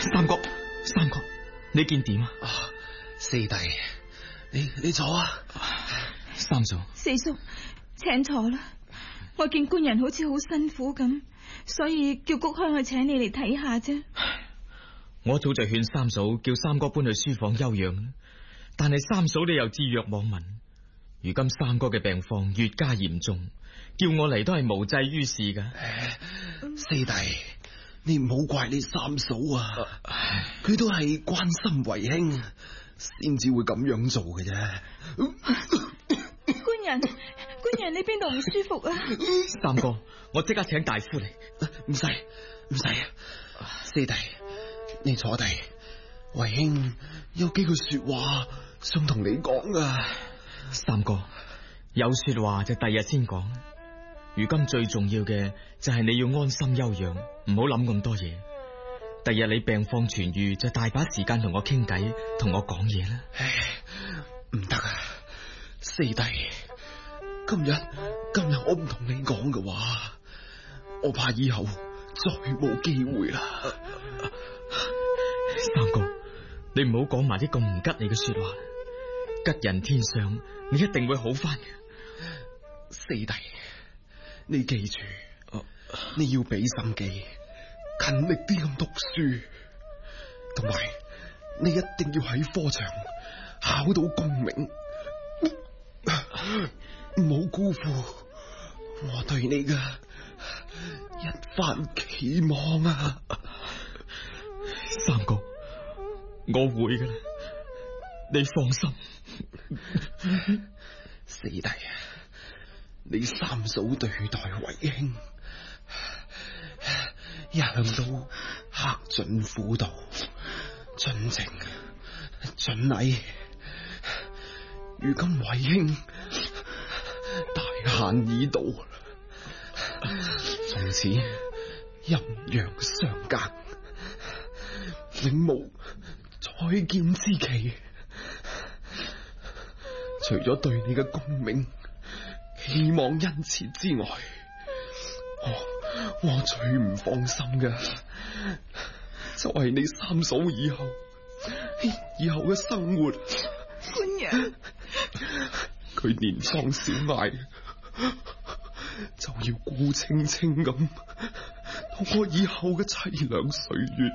三哥，你見點啊？ 四弟，你坐啊。 三嫂， 四叔，請坐啦。我見官人好似好辛苦咁，所以叫谷香去請你嚟睇下啫。 我早就勸三嫂叫三哥搬去書房休養，但係三嫂你又置若罔聞。如今三哥嘅病況越加嚴重，叫我嚟都係無濟於事噶。 四弟，你唔好怪你三嫂啊，佢都係關心為兄，先至會咁樣做嘅啫。 官人，你邊度唔舒服啊？ 三哥，我即刻請大夫嚟。 唔使，四弟，你坐低，為兄有幾句說話想同你講啊。 三哥，有說話就第日先講。如今最重要嘅就係你要安心休養，唔好諗咁多嘢。第日你病況痊愈，就大把時間同我傾偈，同我講嘢啦。 唔得啊，四弟，今日我唔同你講嘅話，我怕以後再冇機會啦。 三哥，你唔好講埋啲咁唔吉利嘅說話。吉人天相，你一定會好翻嘅。 四弟，你記住，你要俾心機，勤力啲咁讀書，同埋你一定要喺科場考到功名，唔好辜負我對你嘅一番期望啊！ 三哥，我會噶啦，你放心。 四弟，你三嫂對待為兄，一向都克盡輔導，盡情盡禮。如今為兄大限已到，從此陰陽相隔，永無再見之期。除咗對你嘅功名希望殷切之外，我最唔放心嘅就係你三嫂以後嘅生活。 官人， 佢年喪小艾，就要顧清清咁度過以後嘅淒涼歲月。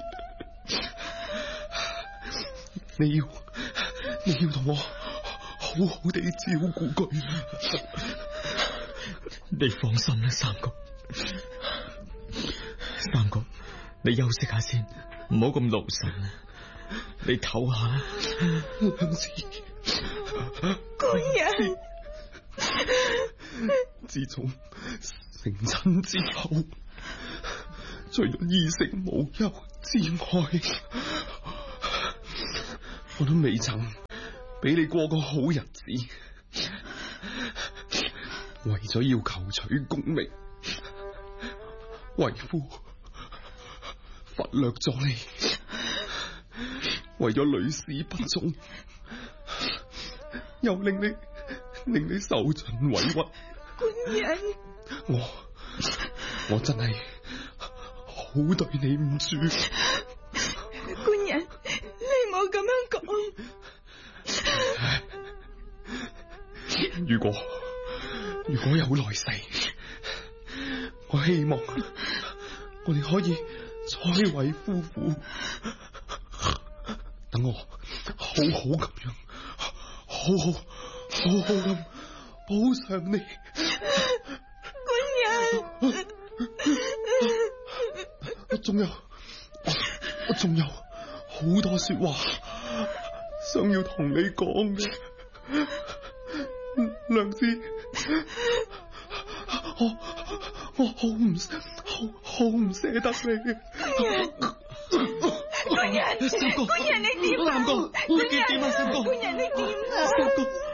你要同我好好地照顧佢。 你放心啦，三哥。三哥，你休息下先，唔好咁勞神啦。你唞下。 娘子， 官人， 自從成親之後，除咗衣食無憂之外，我都未曾俾你過個好日子。為咗要求取功名，為夫忽略咗你；為咗屢試不中，又令你受盡委屈。 官人， 我真係好對你唔住。 官人，你唔好咁樣講。 如果有來世，我希望我哋可以再為夫婦，等我好好咁樣，好好咁補償你。 官人， 我仲有好多說話想要同你講嘅。娘子，我好唔捨得你。 官人，你點啊？ 三哥，你點啊？三哥， 官人你點啊？ 三哥。